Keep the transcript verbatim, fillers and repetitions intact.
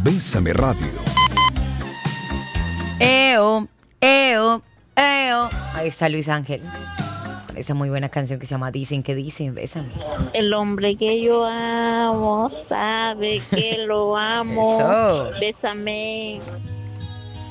Bésame Radio. Eo, eo, eo. Ahí está Luis Ángel. Esa muy buena canción que se llama Dicen que dicen, bésame. El hombre que yo amo sabe que lo amo. Eso. Bésame.